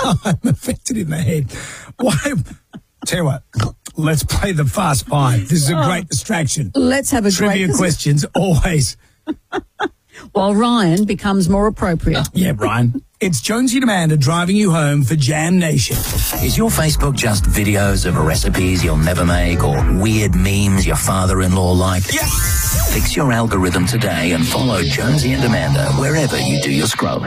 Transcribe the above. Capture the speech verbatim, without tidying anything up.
I'm affected in the head. Why? Tell you what, let's play the Fast Five. This is a great distraction. Let's have a Trivia great... questions, always. While Ryan becomes more appropriate. Yeah, Ryan. It's Jonesy and Amanda driving you home for Jam Nation. Is your Facebook just videos of recipes you'll never make or weird memes your father-in-law liked? Yeah. Fix your algorithm today and follow Jonesy and Amanda wherever you do your scrolling.